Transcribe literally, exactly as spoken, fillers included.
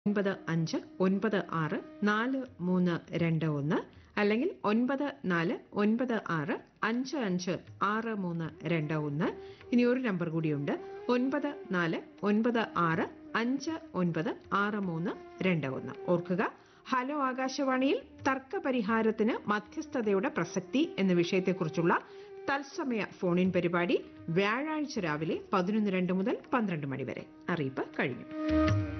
ഒൻപത് അഞ്ച് ഒൻപത് ആറ് നാല് മൂന്ന് രണ്ട് ഒന്ന് അല്ലെങ്കിൽ ഒൻപത് നാല് ഒൻപത് ആറ് അഞ്ച് അഞ്ച് ആറ് മൂന്ന് രണ്ട് ഒന്ന്. ഇനി ഒരു നമ്പർ കൂടിയുണ്ട്, ഒൻപത് നാല് ഒൻപത് ആറ് അഞ്ച് ഒൻപത് ആറ് മൂന്ന് രണ്ട് ഒന്ന്. ഓർക്കുക, ഹലോ ആകാശവാണിയിൽ തർക്കപരിഹാരത്തിന് മധ്യസ്ഥതയുടെ പ്രസക്തി എന്ന വിഷയത്തെക്കുറിച്ചുള്ള തത്സമയ ഫോണിൻ പരിപാടി വ്യാഴാഴ്ച രാവിലെ പതിനൊന്ന് രണ്ട് മുതൽ പന്ത്രണ്ട് മണി വരെ. അറിയിപ്പ് കഴിഞ്ഞു.